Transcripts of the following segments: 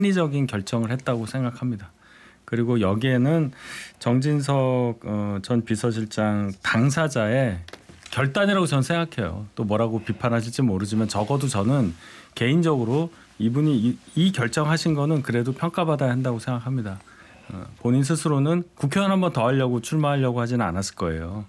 합리적인 결정을 했다고 생각합니다. 그리고 여기에는 정진석 전 비서실장 당사자의 결단이라고 저는 생각해요. 또 뭐라고 비판하실지 모르지만 적어도 저는 개인적으로 이분이 이 결정하신 거는 그래도 평가받아야 한다고 생각합니다. 본인 스스로는 국회의원 한 번 더 하려고 출마하려고 하지는 않았을 거예요.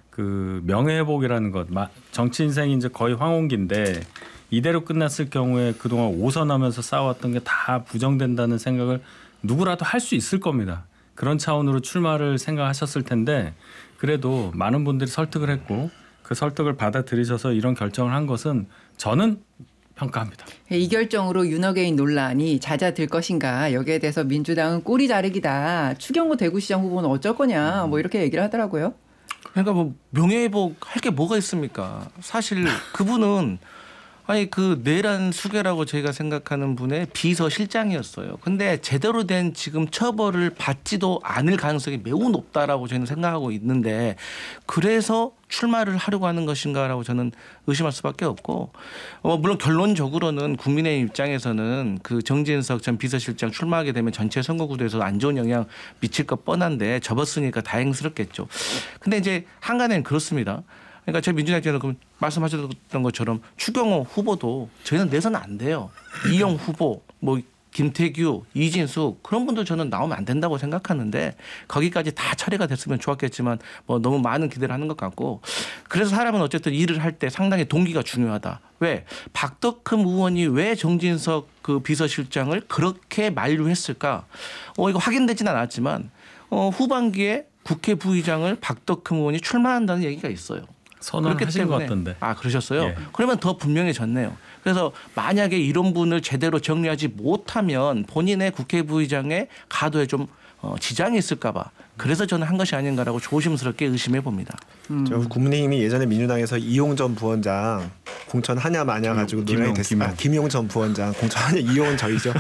그 명예회복이라는 것, 정치 인생이 이제 거의 황혼기인데 이대로 끝났을 경우에 그동안 오선하면서 싸웠던 게 다 부정된다는 생각을 누구라도 할 수 있을 겁니다. 그런 차원으로 출마를 생각하셨을 텐데 그래도 많은 분들이 설득을 했고 그 설득을 받아들이셔서 이런 결정을 한 것은 저는 평가합니다. 이 결정으로 윤어게인 논란이 잦아들 것인가, 여기에 대해서 민주당은 꼬리 자르기다, 추경호 대구시장 후보는 어쩔 거냐, 뭐 이렇게 얘기를 하더라고요. 그러니까 뭐 명예회복 할 게 뭐가 있습니까? 사실 그분은 아니 그 내란 수괴라고 저희가 생각하는 분의 비서실장이었어요. 근데 제대로 된 지금 처벌을 받지도 않을 가능성이 매우 높다라고 저희는 생각하고 있는데, 그래서 출마를 하려고 하는 것인가라고 저는 의심할 수밖에 없고, 물론 결론적으로는 국민의 입장에서는 그 정진석 전 비서실장 출마하게 되면 전체 선거구도에서 안 좋은 영향 미칠 것 뻔한데 접었으니까 다행스럽겠죠. 근데 이제 한간에는 그렇습니다. 그러니까 저희 민주당 입장에서는 말씀하셨던 것처럼 추경호 후보도 저희는 내서는 안 돼요. 이영 후보, 뭐 김태규, 이진숙 그런 분들 저는 나오면 안 된다고 생각하는데 거기까지 다 처리가 됐으면 좋았겠지만 뭐 너무 많은 기대를 하는 것 같고, 그래서 사람은 어쨌든 일을 할 때 상당히 동기가 중요하다. 왜? 박덕흠 의원이 왜 정진석 그 비서실장을 그렇게 만류했을까? 이거 확인되지는 않았지만 후반기에 국회 부의장을 박덕흠 의원이 출마한다는 얘기가 있어요. 선언하신 것 같던데. 아, 그러셨어요? 예. 그러면 더 분명해졌네요. 그래서 만약에 이런 분을 제대로 정리하지 못하면 본인의 국회 부의장의 가도에 좀 지장이 있을까 봐, 그래서 저는 한 것이 아닌가라고 조심스럽게 의심해 봅니다. 저 국민의힘이 예전에 민주당에서 이용 전 부원장 공천하냐 마냐 가지고 논란이 됐습니다. 김용 전 부원장 공천하냐, 이용은 저희죠.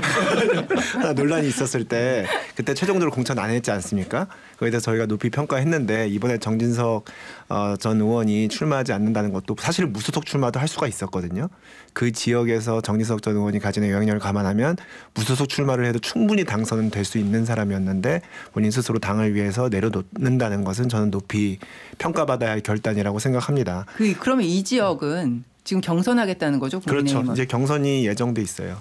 논란이 있었을 때 그때 최종적으로 공천 안 했지 않습니까? 거기에 대해서 저희가 높이 평가했는데 이번에 정진석 전 의원이 출마하지 않는다는 것도 사실 무소속 출마도 할 수가 있었거든요. 그 지역에서 정진석 전 의원이 가진 영향력을 감안하면 무소속 출마를 해도 충분히 당선은 될 수 있는 사람이었는데 본인 스스로 당을 위해서 내려놓는다는 것은 저는 높이 평가받아야 할 결단이라고 생각합니다. 그러면 이 지역은 지금 경선하겠다는 거죠? 국민의힘은. 그렇죠. 이제 경선이 예정돼 있어요.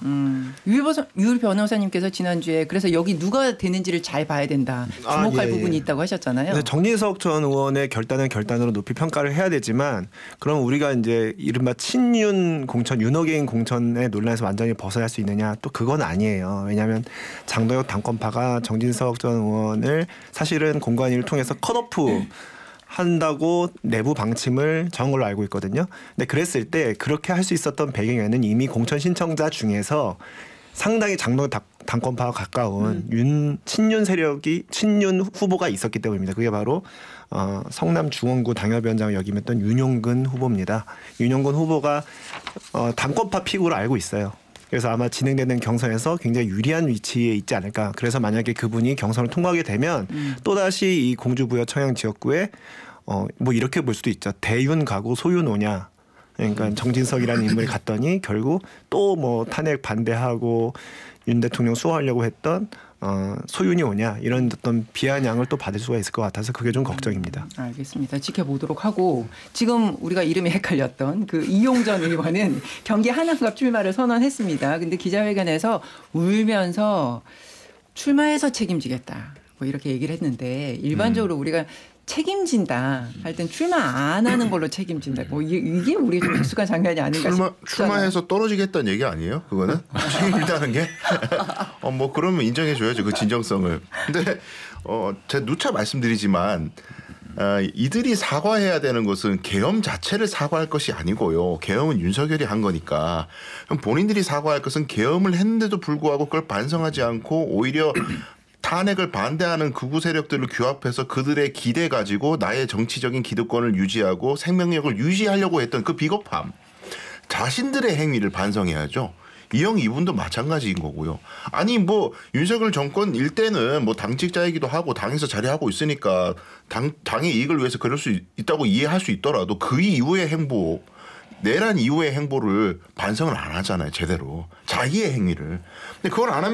유 변호사님께서 지난주에 그래서 여기 누가 되는지를 잘 봐야 된다, 주목할 부분이 있다고 하셨잖아요. 정진석 전 의원의 결단은 결단으로 높이 평가를 해야 되지만, 그럼 우리가 이제 이른바 친윤 공천, 윤어게인 공천의 논란에서 완전히 벗어날 수 있느냐? 또 그건 아니에요. 왜냐하면 장도혁 당권파가 정진석 전 의원을 사실은 공관위를 통해서 컷오프 한다고 내부 방침을 정한 걸로 알고 있거든요. 근데 그랬을 때 그렇게 할 수 있었던 배경에는 이미 공천 신청자 중에서 상당히 장동 당권파와 가까운 친윤 세력이, 친윤 후보가 있었기 때문입니다. 그게 바로 성남 중원구 당협위원장을 역임했던 윤용근 후보입니다. 윤용근 후보가 당권파 픽으로 알고 있어요. 그래서 아마 진행되는 경선에서 굉장히 유리한 위치에 있지 않을까. 그래서 만약에 그분이 경선을 통과하게 되면 또다시 이 공주부여 청양 지역구에 뭐 이렇게 볼 수도 있죠. 대윤 가고 소윤 오냐. 그러니까 정진석이라는 인물이 갔더니 결국 또 뭐 탄핵 반대하고 윤 대통령 수호하려고 했던 소윤이 오냐, 이런 어떤 비아냥을 또 받을 수가 있을 것 같아서 그게 좀 걱정입니다. 알겠습니다. 지켜보도록 하고, 지금 우리가 이름이 헷갈렸던 그 이용 전 의원은 경기 하남갑 출마를 선언했습니다. 근데 기자회견에서 울면서 출마해서 책임지겠다, 뭐 이렇게 얘기를 했는데, 일반적으로 우리가 책임진다 할 땐 출마 안 하는 걸로 책임진다, 뭐 이게 우리 좀 익숙한 장면이 아닌가 싶잖아요. 출마해서 떨어지겠다는 얘기 아니에요? 그거는 책임진다는 게 뭐 그러면 인정해줘야죠, 그 진정성을. 근데 제가 누차 말씀드리지만 이들이 사과해야 되는 것은 계엄 자체를 사과할 것이 아니고요. 계엄은 윤석열이 한 거니까. 그럼 본인들이 사과할 것은 계엄을 했는데도 불구하고 그걸 반성하지 않고 오히려 탄핵을 반대하는 극우 세력들을 규합해서 그들의 기대 가지고 나의 정치적인 기득권을 유지하고 생명력을 유지하려고 했던 그 비겁함. 자신들의 행위를 반성해야죠. 이형 이분도 마찬가지인 거고요. 아니 뭐 윤석열 정권 일때는 뭐 당직자이기도 하고 당에서 자리하고 있으니까 당의 이익을 위해서 그럴 수 있다고 이해할 수 있더라도 그 이후의 행보, 내란 이후의 행보를 반성을 안 하잖아요, 제대로. 자기의 행위를. 근데 그걸 안 하면